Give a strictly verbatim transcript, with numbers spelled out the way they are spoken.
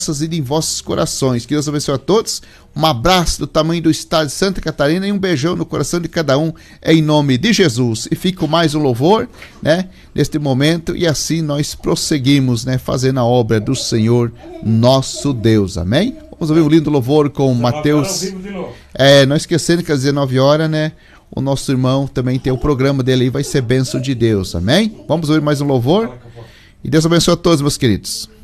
e em vossos corações. Que Deus abençoe a todos. Um abraço do tamanho do estado de Santa Catarina e um beijão no coração de cada um, em nome de Jesus. E fica mais um louvor, né, neste momento, e assim nós prosseguimos, né, fazendo a obra do Senhor nosso Deus. Amém? Vamos ouvir um lindo louvor com Mateus. É, não esquecendo que às dezenove horas, né, o nosso irmão também tem o programa dele aí, vai ser bênção de Deus. Amém? Vamos ouvir mais um louvor. E Deus abençoe a todos, meus queridos.